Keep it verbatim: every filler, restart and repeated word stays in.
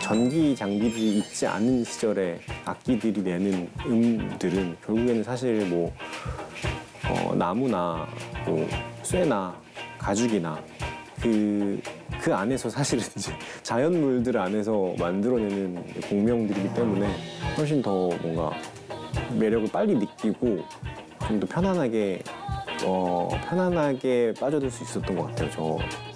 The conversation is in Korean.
전기 장비들이 있지 않은 시절에 악기들이 내는 음들은 결국에는 사실 뭐 어, 나무나 뭐 쇠나 가죽이나 그, 그 안에서 사실은 이제 자연물들 안에서 만들어내는 공명들이기 때문에 훨씬 더 뭔가 매력을 빨리 느끼고 좀 더 편안하게 어, 편안하게 빠져들 수 있었던 것 같아요. 저